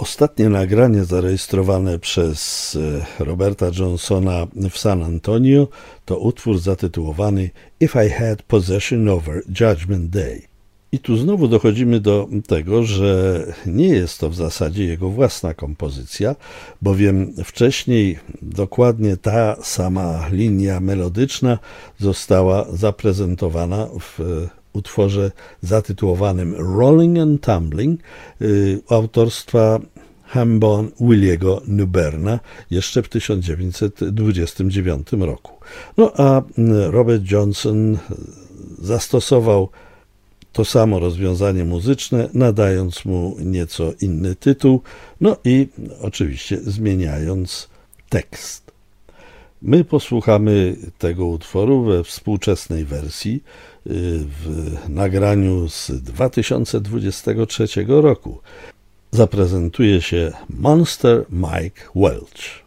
Ostatnie nagranie zarejestrowane przez Roberta Johnsona w San Antonio to utwór zatytułowany If I Had Possession Over Judgment Day. I tu znowu dochodzimy do tego, że nie jest to w zasadzie jego własna kompozycja, bowiem wcześniej dokładnie ta sama linia melodyczna została zaprezentowana w utworze zatytułowanym Rolling and Tumbling autorstwa Hambone Williego Newberna jeszcze w 1929 roku. No a Robert Johnson zastosował to samo rozwiązanie muzyczne, nadając mu nieco inny tytuł, no i oczywiście zmieniając tekst. My posłuchamy tego utworu we współczesnej wersji w nagraniu z 2023 roku. Zaprezentuje się Monster Mike Welch.